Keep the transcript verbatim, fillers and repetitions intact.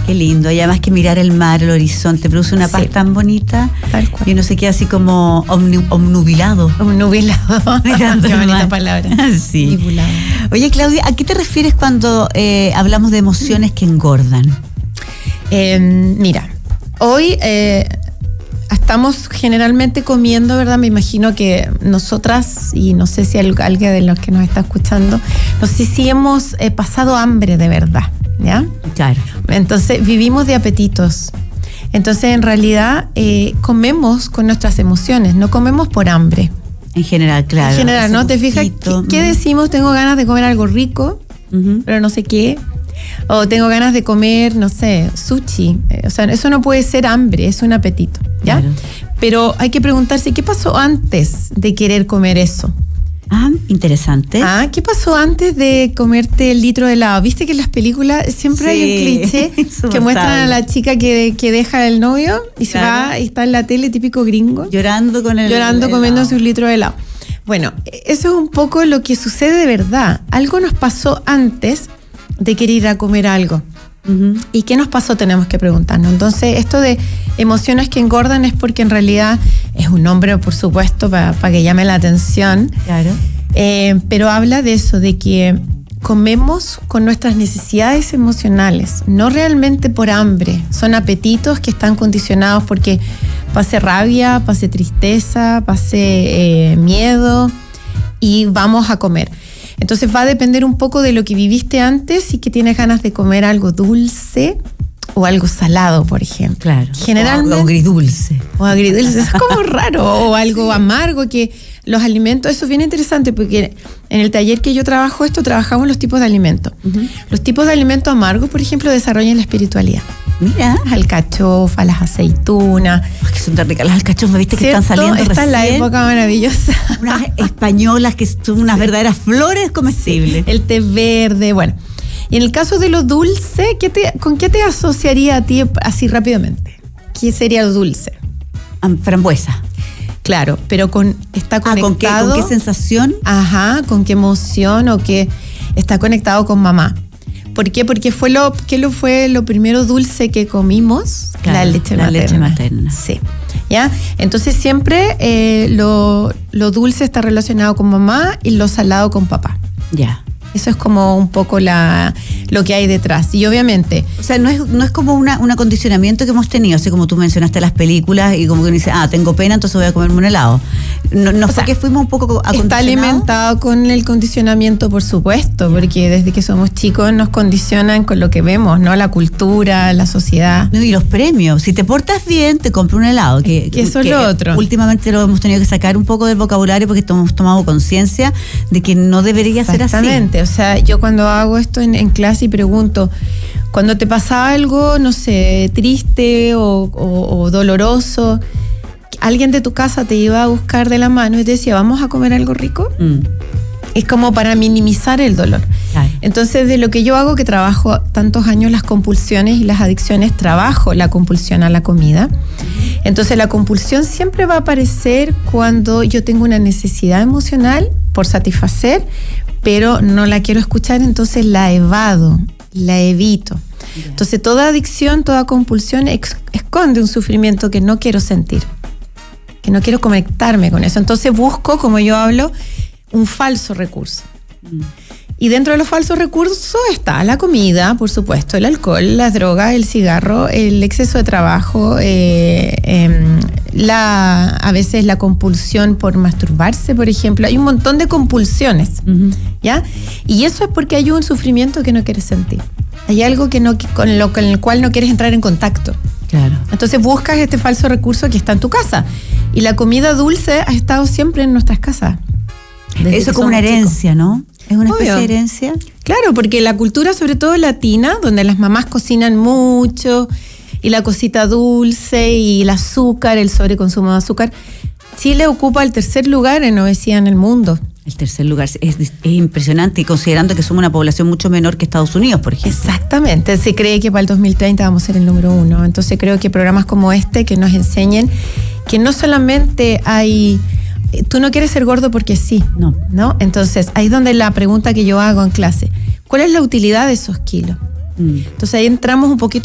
Qué lindo, y además que mirar el mar, el horizonte, produce una paz sí. tan bonita. Tal cual. Y uno se queda así como omni, omnubilado. Omnubilado. Mirando Qué el bonita mar. palabra. Sí. Nibulado. Oye, Claudia, ¿a qué te refieres cuando eh, hablamos de emociones que engordan? Eh, mira, hoy eh, estamos generalmente comiendo, ¿verdad? Me imagino que nosotras, y no sé si alguien de los que nos está escuchando, no sé si hemos eh, pasado hambre de verdad, ¿ya? Claro. Entonces vivimos de apetitos. Entonces en realidad eh, comemos con nuestras emociones, no comemos por hambre. En general, claro. En general, ¿no? ¿Te fijas? ¿Qué, qué decimos? Tengo ganas de comer algo rico, uh-huh. pero no sé qué. O tengo ganas de comer, no sé, sushi. O sea, eso no puede ser hambre, es un apetito, ¿ya? Claro. Pero hay que preguntarse, ¿qué pasó antes de querer comer eso? Ah, interesante. Ah, ¿qué pasó antes de comerte el litro de helado? ¿Viste que en las películas siempre sí, hay un cliché que muestran a la chica que, que deja el novio y claro. se va y está en la tele, típico gringo? Llorando con el Llorando comiéndose un litro de helado. Bueno, eso es un poco lo que sucede de verdad. Algo nos pasó antes de querer ir a comer algo. Uh-huh. ¿Y qué nos pasó? Tenemos que preguntarnos. Entonces, esto de emociones que engordan es porque en realidad es un nombre, por supuesto, para pa que llame la atención. Claro. Eh, pero habla de eso, de que comemos con nuestras necesidades emocionales, no realmente por hambre. Son apetitos que están condicionados porque pase rabia, pase tristeza, pase eh, miedo y vamos a comer. Entonces va a depender un poco de lo que viviste antes y que tienes ganas de comer algo dulce o algo salado, por ejemplo. Claro. Generalmente, o agridulce. O agridulce, es como raro. O algo amargo, que los alimentos, eso es bien interesante porque en el taller que yo trabajo esto, trabajamos los tipos de alimentos. Uh-huh. Los tipos de alimentos amargos, por ejemplo, desarrollan la espiritualidad. Mira. Las alcachofas, las aceitunas. Es que son tan ricas las alcachofas, viste, que están saliendo Esta recién. Es la época maravillosa. Unas españolas que son unas sí. verdaderas flores comestibles. Sí. El té verde, bueno. Y en el caso de lo dulce, ¿qué te, ¿con qué te asociaría a ti así rápidamente? ¿Qué sería lo dulce? Um, frambuesa. Claro, pero con está conectado. Ah, ¿con qué, ¿con qué sensación? Ajá, con qué emoción o que está conectado con mamá. ¿Por qué? Porque fue lo que lo fue lo primero dulce que comimos, claro, la leche la materna. leche materna. Sí. ¿Ya? Entonces siempre eh, lo, lo dulce está relacionado con mamá y lo salado con papá. Ya. Eso es como un poco la, lo que hay detrás. Y obviamente... O sea, no es, no es como una, un acondicionamiento que hemos tenido, así como tú mencionaste las películas y como que uno dice, ah, tengo pena, entonces voy a comerme un helado. No, no fue sea, que fuimos un poco acondicionados. Está alimentado con el condicionamiento, por supuesto, porque desde que somos chicos nos condicionan con lo que vemos, ¿no? La cultura, la sociedad. No, y los premios. Si te portas bien, te compro un helado. Que, que eso que es lo otro. Últimamente lo hemos tenido que sacar un poco del vocabulario porque hemos tomado conciencia de que no debería ser así. Exactamente. O sea, yo cuando hago esto en, en clase y pregunto, cuando te pasa algo, no sé, triste o, o, o doloroso, alguien de tu casa te iba a buscar de la mano y te decía, ¿vamos a comer algo rico? Mm. Es como para minimizar el dolor. Claro. Entonces, de lo que yo hago, que trabajo tantos años las compulsiones y las adicciones, trabajo la compulsión a la comida. Entonces, la compulsión siempre va a aparecer cuando yo tengo una necesidad emocional por satisfacer, pero no la quiero escuchar, entonces la evado, la evito. Yeah. Entonces, toda adicción, toda compulsión ex- esconde un sufrimiento que no quiero sentir, que no quiero conectarme con eso. Entonces, busco, como yo hablo, un falso recurso. Mm. Y dentro de los falsos recursos está la comida, por supuesto, el alcohol, las drogas, el cigarro, el exceso de trabajo, eh, eh, la, a veces la compulsión por masturbarse, por ejemplo. Hay un montón de compulsiones, uh-huh. ¿ya? Y eso es porque hay un sufrimiento que no quieres sentir. Hay algo que no, con, lo, con el cual no quieres entrar en contacto. Claro. Entonces buscas este falso recurso que está en tu casa. Y la comida dulce ha estado siempre en nuestras casas. Eso es como una herencia, chicos. ¿No? ¿Es una especie Obvio. de herencia? Claro, porque la cultura, sobre todo latina, donde las mamás cocinan mucho, y la cosita dulce, y el azúcar, el sobreconsumo de azúcar, Chile ocupa el tercer lugar en obesidad en el mundo. El tercer lugar es, es impresionante, y considerando que somos una población mucho menor que Estados Unidos, por ejemplo. Exactamente, se cree que para el dos mil treinta vamos a ser el número uno. Entonces creo que programas como este que nos enseñen que no solamente hay... Tú no quieres ser gordo porque sí, no. ¿no? Entonces, ahí es donde la pregunta que yo hago en clase, ¿cuál es la utilidad de esos kilos? Mm. Entonces ahí entramos un poquito